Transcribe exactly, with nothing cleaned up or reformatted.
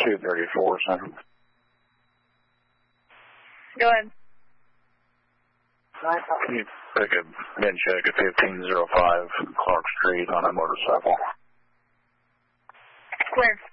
two thirty-four Central. Go ahead. Can you pick a mid check at fifteen oh five Clark Street on a motorcycle? Where?